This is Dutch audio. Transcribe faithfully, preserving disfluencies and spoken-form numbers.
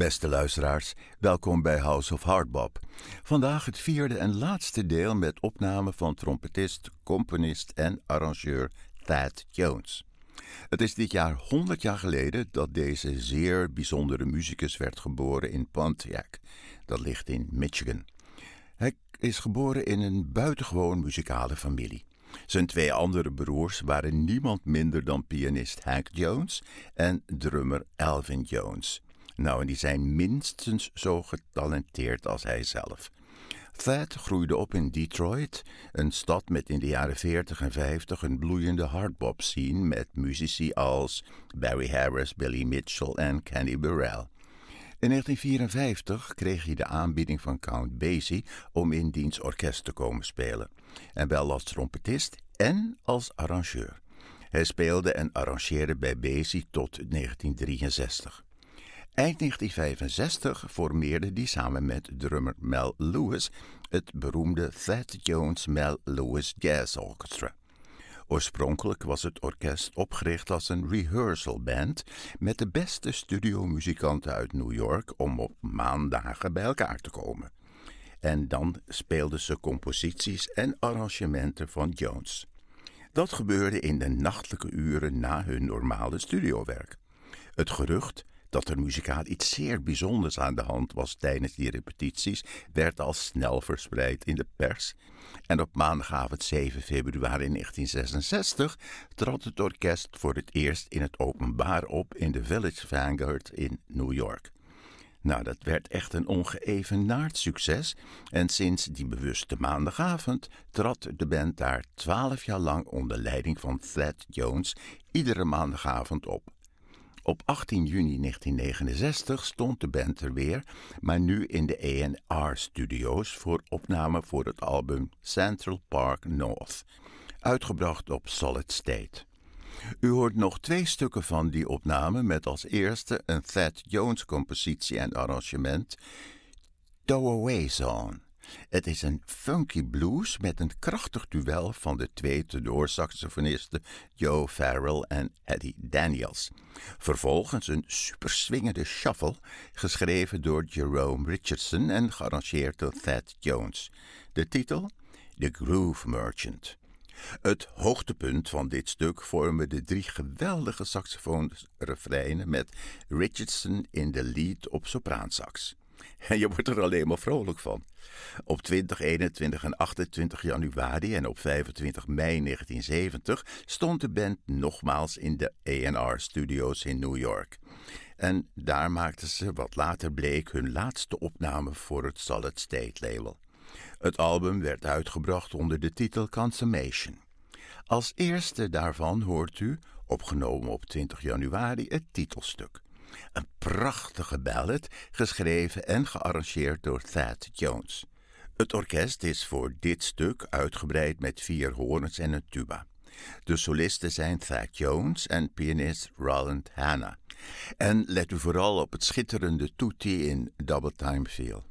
Beste luisteraars, welkom bij House of Hardbop. Vandaag het vierde en laatste deel met opname van trompetist, componist en arrangeur Thad Jones. Het is dit jaar honderd jaar geleden dat deze zeer bijzondere muzikus werd geboren in Pontiac. Dat ligt in Michigan. Hij is geboren in een buitengewoon muzikale familie. Zijn twee andere broers waren niemand minder dan pianist Hank Jones en drummer Elvin Jones. Nou, en die zijn minstens zo getalenteerd als hij zelf. Thad groeide op in Detroit, een stad met in de jaren veertig en vijftig een bloeiende hardbop scene met muzici als Barry Harris, Billy Mitchell en Kenny Burrell. In negentien vierenvijftig kreeg hij de aanbieding van Count Basie om in diens orkest te komen spelen. En wel als trompetist en als arrangeur. Hij speelde en arrangeerde bij Basie tot negentien drieënzestig. Eind negentien vijfenzestig formeerde hij samen met drummer Mel Lewis het beroemde Thad Jones Mel Lewis Jazz Orchestra. Oorspronkelijk was het orkest opgericht als een rehearsal band met de beste studiomuzikanten uit New York om op maandagen bij elkaar te komen. En dan speelden ze composities en arrangementen van Jones. Dat gebeurde in de nachtelijke uren na hun normale studiowerk. Het gerucht dat er muzikaal iets zeer bijzonders aan de hand was tijdens die repetities, werd al snel verspreid in de pers. En op maandagavond zeven februari negentien zesenzestig trad het orkest voor het eerst in het openbaar op in de Village Vanguard in New York. Nou, dat werd echt een ongeëvenaard succes en sinds die bewuste maandagavond trad de band daar twaalf jaar lang onder leiding van Thad Jones iedere maandagavond op. Op achttien juni negentien negenenzestig stond de band er weer, maar nu in de A en R Studios voor opname voor het album Central Park North, uitgebracht op Solid State. U hoort nog twee stukken van die opname met als eerste een Thad Jones compositie en arrangement, Throwaway Zone. Het is een funky blues met een krachtig duel van de twee tenorsaxofonisten Joe Farrell en Eddie Daniels. Vervolgens een superswingende shuffle, geschreven door Jerome Richardson en gearrangeerd door Thad Jones. De titel? The Groove Merchant. Het hoogtepunt van dit stuk vormen de drie geweldige saxofoonrefreinen met Richardson in de lead op sopraansax. En je wordt er alleen maar vrolijk van. Op twintig, eenentwintig en achtentwintig januari en op vijfentwintig mei negentien zeventig stond de band nogmaals in de A en R Studios in New York. En daar maakten ze wat later bleek hun laatste opname voor het Solid State label. Het album werd uitgebracht onder de titel Consummation. Als eerste daarvan hoort u, opgenomen op twintig januari, het titelstuk. Een prachtige ballad, geschreven en gearrangeerd door Thad Jones. Het orkest is voor dit stuk uitgebreid met vier hoorns en een tuba. De solisten zijn Thad Jones en pianist Roland Hanna. En let u vooral op het schitterende tutti in Double Time Feel.